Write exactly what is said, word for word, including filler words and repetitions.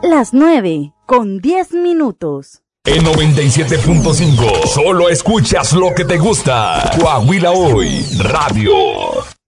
Las nueve con diez minutos. En noventa y siete punto cinco, solo escuchas lo que te gusta. Coahuila Hoy Radio.